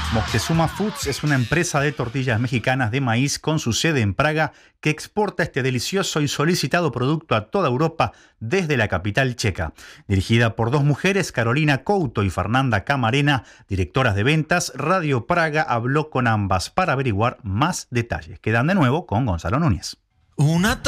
Moctezuma Foods es una empresa de tortillas mexicanas de maíz con su sede en Praga que exporta este delicioso y solicitado producto a toda Europa desde la capital checa. Dirigida por dos mujeres, Carolina Couto y Fernanda Camarena, directoras de ventas, Radio Praga habló con ambas para averiguar más detalles. Quedan de nuevo con Gonzalo Núñez. Una